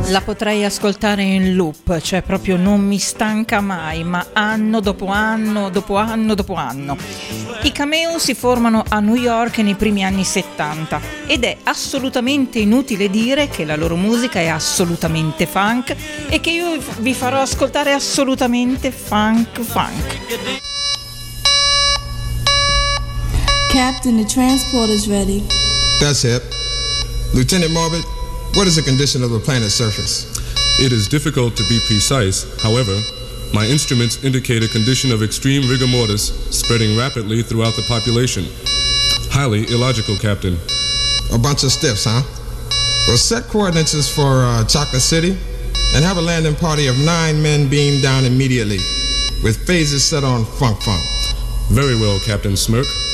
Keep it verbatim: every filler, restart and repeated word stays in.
La potrei ascoltare in loop, cioè proprio non mi stanca mai, ma anno dopo anno, dopo anno, dopo anno. I Cameo si formano a New York nei primi anni settanta ed è assolutamente inutile dire che la loro musica è assolutamente funk e che io vi farò ascoltare assolutamente funk funk. Captain, the transport is ready. That's it. Lieutenant Morbid, what is the condition of the planet's surface? It is difficult to be precise. However, my instruments indicate a condition of extreme rigor mortis spreading rapidly throughout the population. Highly illogical, Captain. A bunch of stiffs, huh? Well, set coordinates for uh, Chocolate City and have a landing party of nine men beam down immediately with phases set on Funk Funk. Very well, Captain Smirk.